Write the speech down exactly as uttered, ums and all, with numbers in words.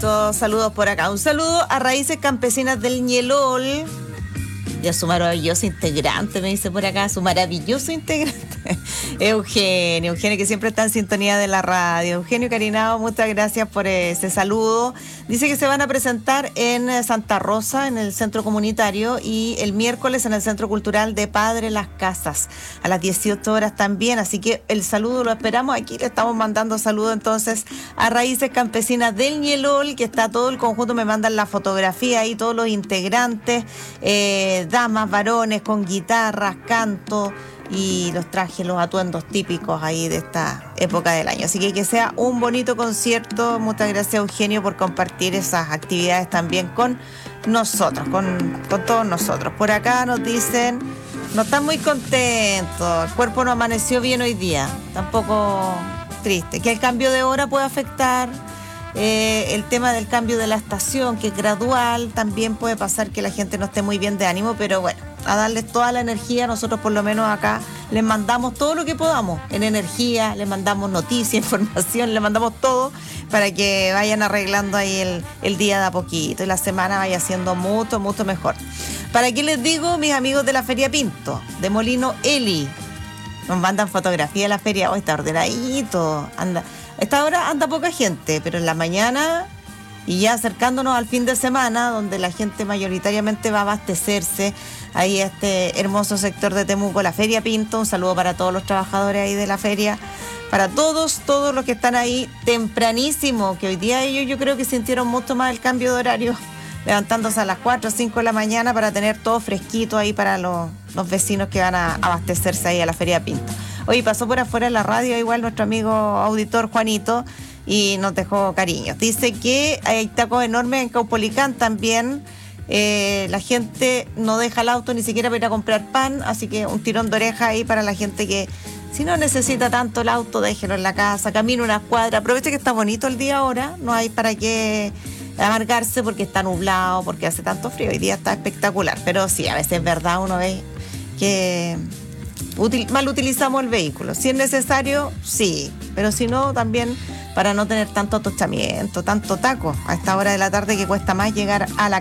Todos saludos por acá. Un saludo a Raíces Campesinas del Ñelol y a su maravilloso integrante, me dice por acá, su maravilloso integrante, Eugenio, Eugenio que siempre está en sintonía de la radio. Eugenio Carinao, muchas gracias por ese saludo. Dice que se van a presentar en Santa Rosa, en el centro comunitario, y el miércoles en el Centro Cultural de Padre Las Casas, a las dieciocho horas también, así que el saludo lo esperamos. Aquí le estamos mandando saludos entonces a Raíces Campesinas del Ñelol, que está todo el conjunto, me mandan la fotografía ahí, todos los integrantes, eh, damas, varones, con guitarras, canto y los trajes, los atuendos típicos ahí de esta época del año. Así que que sea un bonito concierto. Muchas gracias, Eugenio, por compartir esas actividades también con nosotros, con, con todos nosotros. Por acá nos dicen, no están muy contentos, el cuerpo no amaneció bien hoy día, tampoco triste, que el cambio de hora puede afectar. Eh, el tema del cambio de la estación, que es gradual, también puede pasar que la gente no esté muy bien de ánimo, pero bueno, a darles toda la energía. Nosotros por lo menos acá les mandamos todo lo que podamos en energía, les mandamos noticias, información, les mandamos todo para que vayan arreglando ahí el, el día de a poquito y la semana vaya siendo mucho, mucho mejor. ¿Para qué les digo? Mis amigos de la Feria Pinto, de Molino Eli, nos mandan fotografía de la feria. Hoy está ordenadito, anda. A esta hora anda poca gente, pero en la mañana y ya acercándonos al fin de semana, donde la gente mayoritariamente va a abastecerse, ahí este hermoso sector de Temuco, la Feria Pinto. Un saludo para todos los trabajadores ahí de la feria, para todos, todos los que están ahí tempranísimo, que hoy día ellos yo creo que sintieron mucho más el cambio de horario, levantándose a las cuatro o cinco de la mañana para tener todo fresquito ahí para los, los vecinos que van a abastecerse ahí a la Feria Pinto. Hoy pasó por afuera de la radio igual nuestro amigo auditor Juanito y nos dejó cariños. Dice que hay tacos enormes en Caupolicán también. Eh, la gente no deja el auto ni siquiera para ir a comprar pan, así que un tirón de oreja ahí para la gente que si no necesita tanto el auto, déjelo en la casa, camine unas cuadras. Aproveche que está bonito el día ahora, no hay para qué amargarse porque está nublado, porque hace tanto frío. Hoy día está espectacular, pero sí, a veces es verdad, uno ve que Util, mal utilizamos el vehículo. Si es necesario, sí, pero si no, también para no tener tanto atochamiento, tanto taco a esta hora de la tarde que cuesta más llegar a la